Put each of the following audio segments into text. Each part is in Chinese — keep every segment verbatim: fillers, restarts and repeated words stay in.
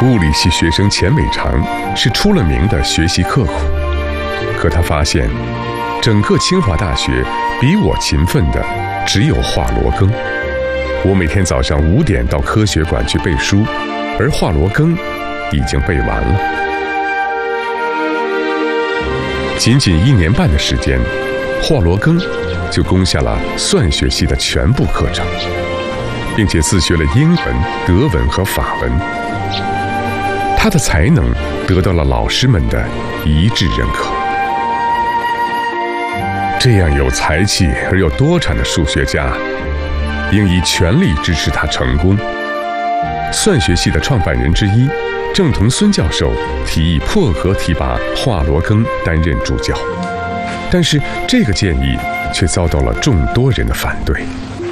物理系学生钱伟长是出了名的学习刻苦，可他发现，整个清华大学比我勤奋的只有华罗庚。我每天早上五点到科学馆去背书，而华罗庚已经背完了。仅仅一年半的时间，华罗庚就攻下了算学系的全部课程，并且自学了英文、德文和法文。他的才能得到了老师们的一致认可。这样有才气而又多产的数学家，应以全力支持他成功。算学系的创办人之一郑同孙教授提议破格提拔华罗庚担任助教，但是这个建议却遭到了众多人的反对。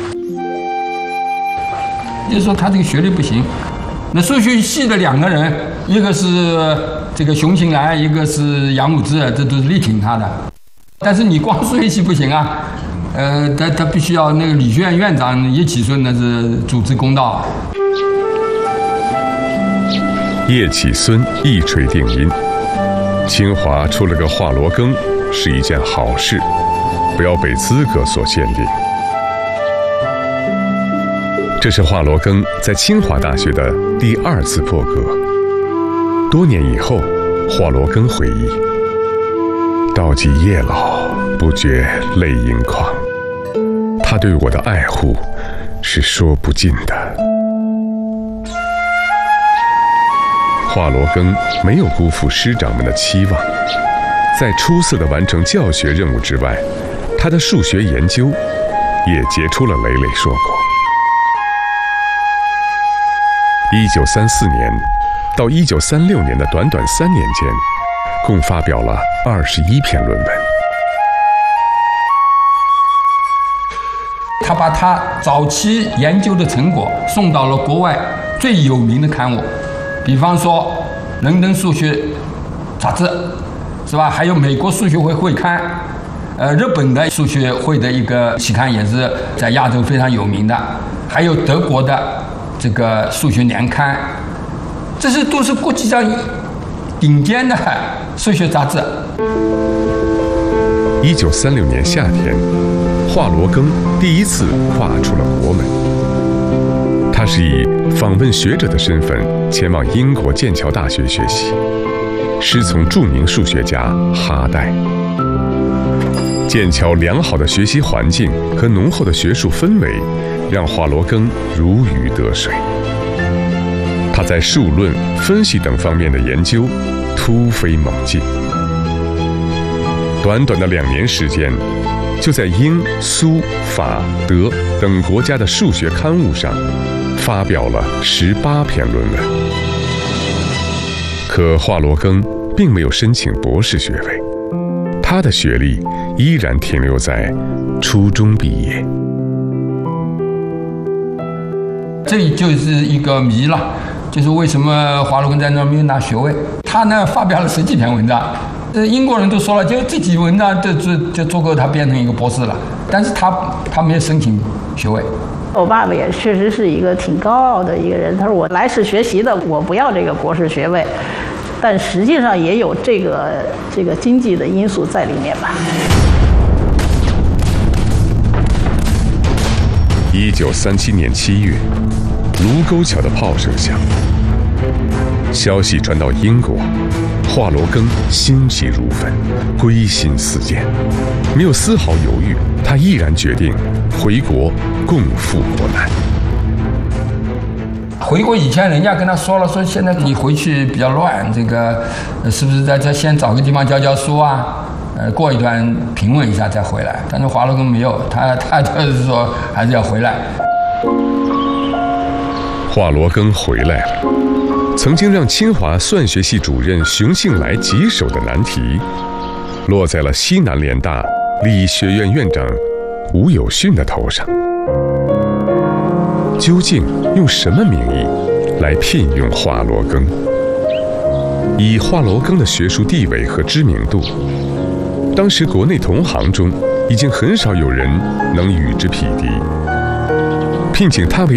就是说他这个学历不行，那数学系的两个人，一个是这个熊晴来，一个是杨武之，这都是力挺他的。但是你光数学系不行啊，呃，他他必须要那个理学院院长叶启孙那是主持公道。 叶启孙一锤定音，清华出了个华罗庚是一件好事，不要被资格所限定。这是华罗庚在清华大学的第二次破格。多年以后，华罗庚回忆：道及叶老，不觉泪盈眶。他对我的爱护是说不尽的。华罗庚没有辜负师长们的期望，在出色的完成教学任务之外，他的数学研究也结出了累累硕果。一九三四年到一九三六年的短短三年间，共发表了二十一篇论文。 他把他早期研究的成果送到了国外最有名的刊物，比方说《伦敦数学杂志》，是吧？还有美国数学会会刊，呃，日本的数学会的一个期刊也是在亚洲非常有名的，还有德国的这个数学年刊，这些都是国际上顶尖的数学杂志。 一九三六年夏天，华罗庚第一次跨出了国门。他是以访问学者的身份前往英国剑桥大学学习，师从著名数学家哈代。剑桥良好的学习环境和浓厚的学术氛围，让华罗庚如鱼得水。他在数论、分析等方面的研究突飞猛进。短短的两年时间，就在英、苏、法、德等国家的数学刊物上发表了十八篇论文。可华罗庚并没有申请博士学位，他的学历依然停留在初中毕业。 这就是一个谜了，就是为什么华罗庚在那没有拿学位？他呢发表了十几篇文章，这英国人都说了，就这几文章就就就足够他变成一个博士了。但是他他没有申请学位。 我爸爸也确实是一个挺高傲的一个人，他说我来是学习的，我不要这个博士学位。但实际上也有这个这个经济的因素在里面吧。 一九三七年七月，卢沟桥的炮声响，消息传到英国，华罗庚心急如焚，归心似箭，没有丝毫犹豫，他毅然决定回国共赴国难。 回国以前，人家跟他说了，说现在你回去比较乱，这个是不是在这先找个地方教教书啊？呃，过一段平稳一下再回来。但是华罗庚没有，他他就是说还是要回来。 华罗庚回来了，曾经让清华算学系主任熊幸来棘手的难题，落在了西南联大理学院院长吴有训的头上。究竟用什么名义来聘用华罗庚？以华罗庚的学术地位和知名度，当时国内同行中已经很少有人能与之匹敌。聘请他为